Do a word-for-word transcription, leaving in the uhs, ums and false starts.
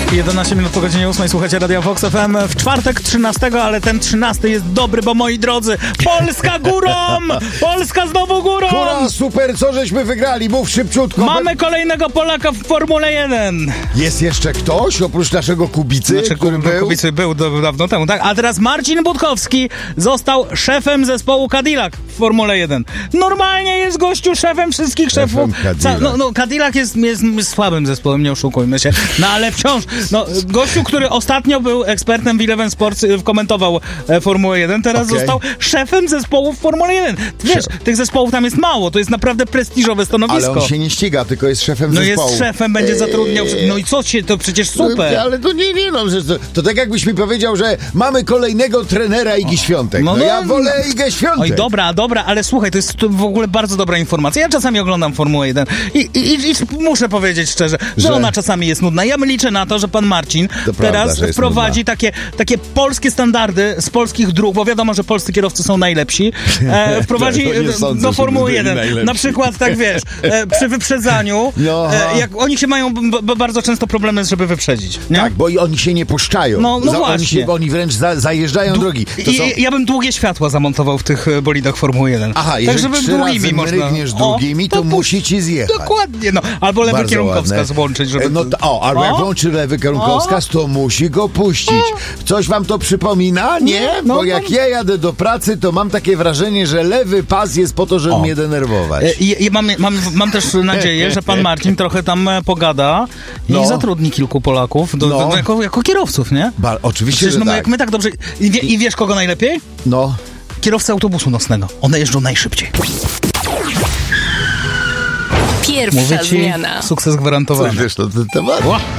jedenaście minut po godzinie ósmej, słuchajcie Radia Vox F M w czwartek trzynastego, ale ten trzynasty jest dobry, bo moi drodzy, Polska górą! Polska znowu górą! Góra, super, co żeśmy wygrali? Mów szybciutko. Mamy kolejnego Polaka w Formule jeden. Jest jeszcze ktoś oprócz naszego Kubicy, Znaczy, który był? Kubicy był do, dawno temu, tak? A teraz Marcin Budkowski został szefem zespołu Cadillac w Formule jeden. Normalnie jest gościu szefem wszystkich szefów. Ca- no, no, Cadillac jest, jest słabym zespołem, nie oszukujmy się. No ale wciąż, no, gościu, który ostatnio był ekspertem w Eleven Sports, komentował e, Formułę jeden, teraz okay. został szefem zespołu w Formule jeden. Wiesz, Szef. tych zespołów tam jest mało, to jest naprawdę prestiżowe stanowisko. Ale on się nie ściga, tylko jest szefem no zespołu. No jest szefem, będzie zatrudniał. No i co się, to przecież super. No, ale to nie, nie, no, że to, to tak jakbyś mi powiedział, że mamy kolejnego trenera Igi Świątek. No, no, no ja wolę Igę Świątek. Oj, dobra, dobra, ale słuchaj, to jest to w ogóle bardzo dobra informacja. Ja czasami oglądam Formułę jeden i, i, i, i muszę powiedzieć szczerze, że, że ona czasami jest nudna. Ja liczę na to, że pan Marcin to teraz prawda, wprowadzi takie, takie polskie standardy z polskich dróg, bo wiadomo, że polscy kierowcy są najlepsi. E, wprowadzi sądzę, do Formuły jeden. Na przykład, tak wiesz, e, przy wyprzedzaniu, e, jak oni się mają b- b- bardzo często problemy, żeby wyprzedzić. Nie? Tak, bo i oni się nie puszczają. No, no za, właśnie. Oni, się, oni wręcz za, zajeżdżają Du- drogi. To I, są... Ja bym długie światła zamontował w tych bolidach Formuły jeden. Aha, tak, jeżeli żeby trzy długimi razy można. mrygniesz długimi, to, to musi ci zjechać. Dokładnie, no. Albo lewy Bardzo kierunkowskaz ładne. włączyć, żeby... No, to, o, albo jak włączy lewy kierunkowskaz, to musi go puścić. Coś wam to przypomina? Nie? No, Bo jak no. ja jadę do pracy, to mam takie wrażenie, że lewy pas jest po to, żeby O. mnie denerwować. I, i mam, mam, mam też nadzieję, że pan Marcin trochę tam pogada i No. zatrudni kilku Polaków do, No. do, jako, jako kierowców, nie? Ba, oczywiście, Przecież że no, tak. jak my tak dobrze... I, wie, I wiesz kogo najlepiej? No. Kierowcy autobusu nocnego. One jeżdżą najszybciej. Pierwsza Mówię ci, zmiana. sukces gwarantowany. Coś wiesz, to, to, to